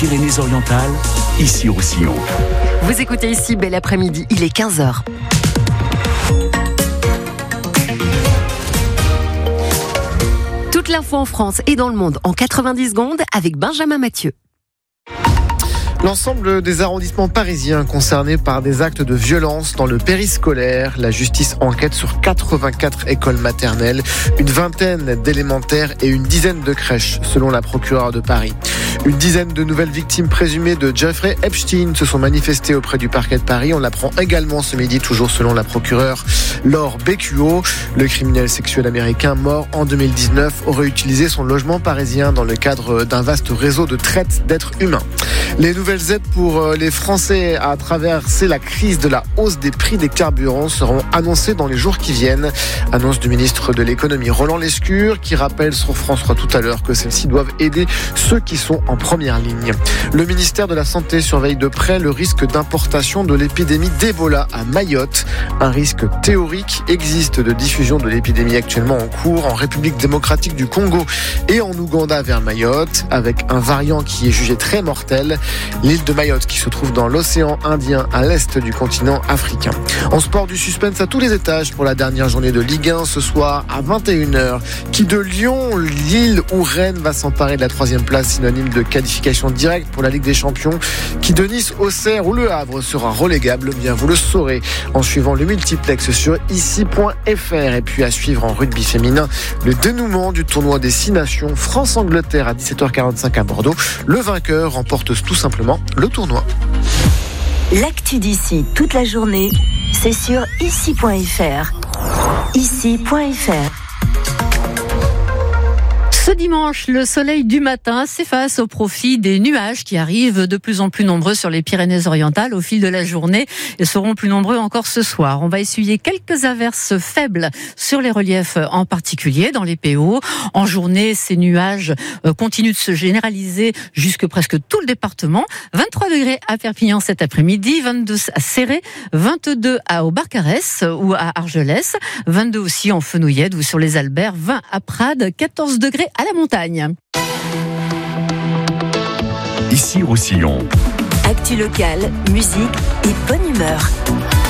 Pyrénées-Orientales, Issy-Roussillon. Vous écoutez ici, bel après-midi, il est 15h. Toute l'info en France et dans le monde en 90 secondes avec Benjamin Mathieu. L'ensemble des arrondissements parisiens concernés par des actes de violence dans le périscolaire. La justice enquête sur 84 écoles maternelles, une vingtaine d'élémentaires et une dizaine de crèches, selon la procureure de Paris. Une dizaine de nouvelles victimes présumées de Jeffrey Epstein se sont manifestées auprès du parquet de Paris. On l'apprend également ce midi, toujours selon la procureure Laure Beccuo. Le criminel sexuel américain mort en 2019 aurait utilisé son logement parisien dans le cadre d'un vaste réseau de traite d'êtres humains. Les nouvelles aides pour les Français à traverser la crise de la hausse des prix des carburants seront annoncées dans les jours qui viennent. Annonce du ministre de l'économie Roland Lescure qui rappelle sur France 3 tout à l'heure que celles-ci doivent aider ceux qui sont en première ligne. Le ministère de la Santé surveille de près le risque d'importation de l'épidémie d'Ebola à Mayotte. Un risque théorique existe de diffusion de l'épidémie actuellement en cours en République démocratique du Congo et en Ouganda vers Mayotte, avec un variant qui est jugé très mortel. L'île de Mayotte qui se trouve dans l'océan Indien à l'est du continent africain. En sport, du suspense à tous les étages pour la dernière journée de Ligue 1 ce soir à 21h. Qui de Lyon, Lille ou Rennes va s'emparer de la 3e place, synonyme de qualification directe pour la Ligue des Champions. Qui de Nice, Auxerre ou Le Havre sera relégable, bien vous le saurez en suivant le multiplex sur ici.fr. Et puis à suivre en rugby féminin, le dénouement du tournoi des 6 nations France-Angleterre à 17h45 à Bordeaux. Le vainqueur remporte tout simplement le tournoi. L'actu d'ici toute la journée, c'est sur ici.fr. Ici.fr. Ce dimanche, le soleil du matin s'efface au profit des nuages qui arrivent de plus en plus nombreux sur les Pyrénées-Orientales au fil de la journée et seront plus nombreux encore ce soir. On va essuyer quelques averses faibles sur les reliefs en particulier dans les PO. En journée, ces nuages continuent de se généraliser jusque presque tout le département. 23 degrés à Perpignan cet après-midi, 22 à Céré, 22 à Aubarcarès ou à Argelès, 22 aussi en Fenouillède ou sur les Alberts, 20 à Prades, 14 degrés à la montagne. Issy-Roussillon. Actu locale, musique et bonne humeur.